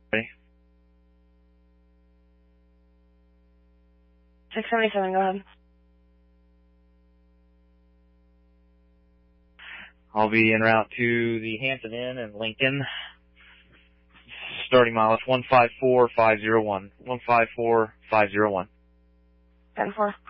Ready? 677, go ahead. I'll be en route to the Hampton Inn in Lincoln. Starting mileage 154501. 154501. 10-4.